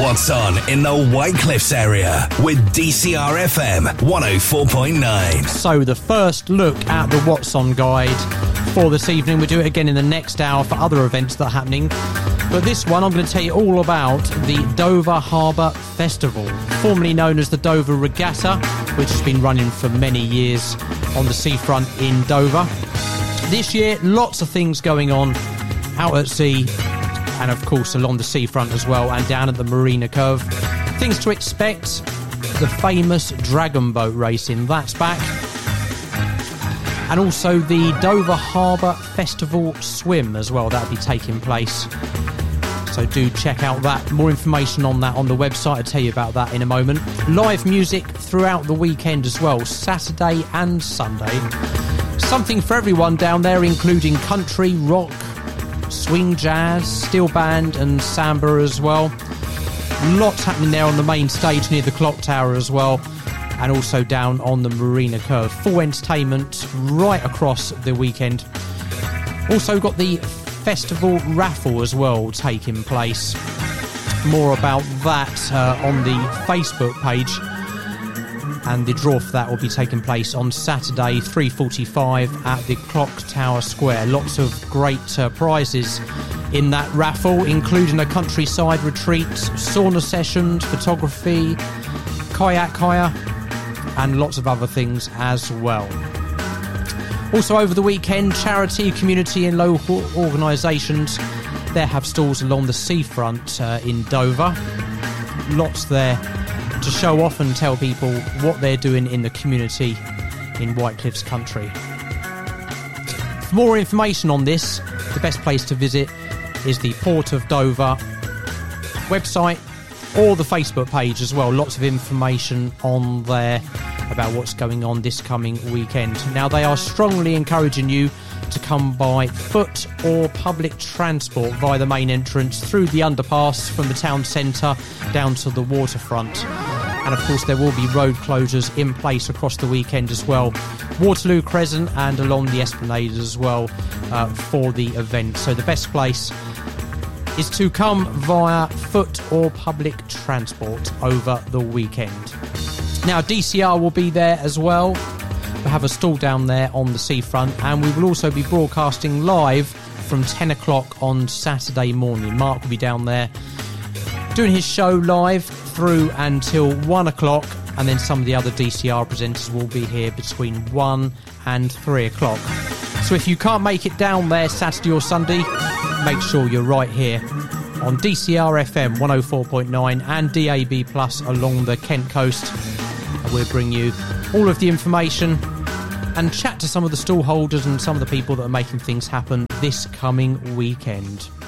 what's on in the White Cliffs area with DCR FM 104.9. So the first look at the What's On guide for this evening. We'll do it again in the next hour for other events that are happening. But this one, I'm going to tell you all about the Dover Harbour Festival, formerly known as the Dover Regatta, which has been running for many years on the seafront in Dover. This year, lots of things going on out at sea and, of course, along the seafront as well and down at the Marina Curve. Things to expect: the famous Dragon Boat racing, that's back. And also the Dover Harbour Festival Swim as well, that'll be taking place. So do check out that. More information on that on the website. I'll tell you about that in a moment. Live music throughout the weekend as well, Saturday and Sunday. Something for everyone down there, including country, rock, swing jazz, steel band and samba as well. Lots happening there on the main stage near the clock tower as well, and also down on the Marina Curve. Full entertainment right across the weekend. Also got the festival raffle as well taking place. More about that on the Facebook page, and the draw for that will be taking place on Saturday 3:45 at the Clock Tower Square. Lots of great prizes in that raffle, including a countryside retreat, sauna sessions, photography, kayak hire and lots of other things as well. Also over the weekend, charity, community and local organisations, they have stalls along the seafront in Dover. Lots there to show off and tell people what they're doing in the community in White Cliffs country. For more information on this, the best place to visit is the Port of Dover website or the Facebook page as well. Lots of information on there about what's going on this coming weekend. Now, they are strongly encouraging you to come by foot or public transport via the main entrance through the underpass from the town centre down to the waterfront. And of course there will be road closures in place across the weekend as well. Waterloo Crescent and along the Esplanade as well for the event. So the best place is to come via foot or public transport over the weekend. Now, DCR will be there as well. We'll have a stall down there on the seafront, and we will also be broadcasting live from 10 o'clock on Saturday morning. Mark will be down there doing his show live through until 1 o'clock, and then some of the other DCR presenters will be here between 1 and 3 o'clock. So if you can't make it down there Saturday or Sunday, make sure you're right here on DCR FM 104.9 and DAB Plus along the Kent coast. We'll bring you all of the information and chat to some of the stall holders and some of the people that are making things happen this coming weekend.